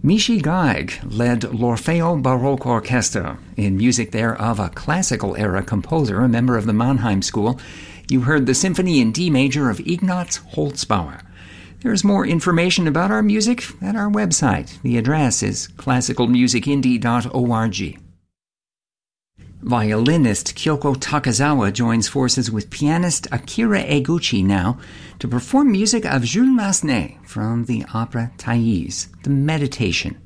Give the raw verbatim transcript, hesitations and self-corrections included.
Michi Geig led l'Orfeo Baroque Orchestra in music there of a classical-era composer, a member of the Mannheim School. You heard the Symphony in D major of Ignaz Holzbauer. There's more information about our music at our website. The address is classical music indie dot org. Violinist Kyoko Takazawa joins forces with pianist Akira Eguchi now to perform music of Jules Massenet from the opera Thais, The Meditation.